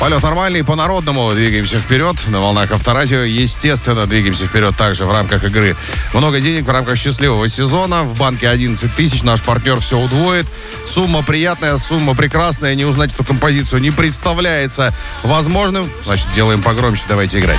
Полет нормальный, по-народному двигаемся вперед. На волнах Авторадио, естественно, двигаемся вперед также в рамках игры «Много денег» в рамках счастливого сезона. В банке 11 тысяч, наш партнер все удвоит. Сумма приятная, сумма прекрасная. Не узнать эту композицию не представляется возможным. Значит, делаем погромче, давайте играть.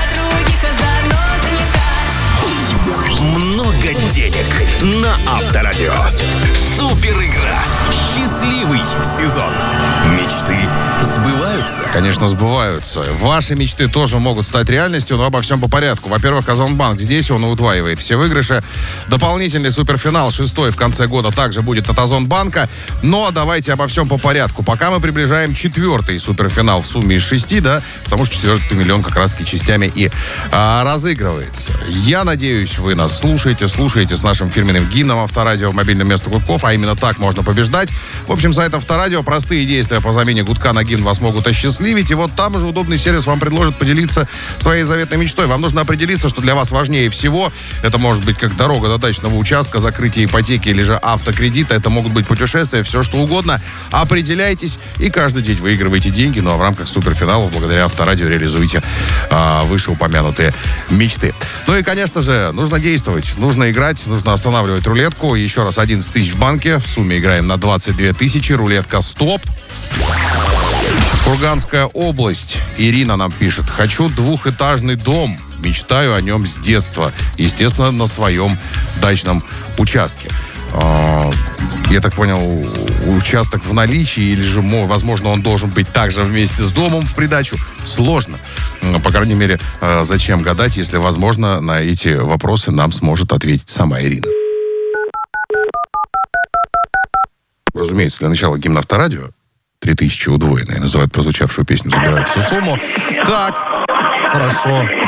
Много денег на Авторадио. Супер игра. Счастливый сезон. Мечты сбываются. Конечно, сбываются. Ваши мечты тоже могут стать реальностью, но обо всем по порядку. Во-первых, Озонбанк. Здесь он удваивает все выигрыши. Дополнительный суперфинал 6-й в конце года также будет от Озонбанка. Но давайте обо всем по порядку. Пока мы приближаем 4-й суперфинал в сумме из 6, да, потому что 4-й миллион как раз-таки частями и разыгрывается. Я надеюсь, вы нас слушаете с нашим фирменным гимном Авторадио в мобильном месту гудков, а именно так можно побеждать. В общем, сайт Авторадио, простые действия по замене гудка на гимн вас могут осчастливить, и вот там уже удобный сервис вам предложит поделиться своей заветной мечтой. Вам нужно определиться, что для вас важнее всего. Это может быть как дорога до дачного участка, закрытие ипотеки или же автокредита. Это могут быть путешествия, все что угодно. Определяйтесь и каждый день выигрываете деньги. Ну а в рамках суперфиналов благодаря Авторадио реализуйте вышеупомянутые мечты. Ну и, конечно же, нужно действовать, нужно играть, нужно останавливать рулетку. Еще раз, 11 тысяч в банке. В сумме играем на 22 тысячи. Рулетка «Стоп». Курганская область. Ирина нам пишет. Хочу двухэтажный дом. Мечтаю о нем с детства. Естественно, на своем дачном участке. Я так понял, участок в наличии, или же, возможно, он должен быть также вместе с домом в придачу. Сложно. По крайней мере, зачем гадать, если, возможно, на эти вопросы нам сможет ответить сама Ирина. Разумеется, для начала гимн Авторадио. 3000 удвоенные. Называют прозвучавшую песню «Забираю всю сумму». Так, хорошо.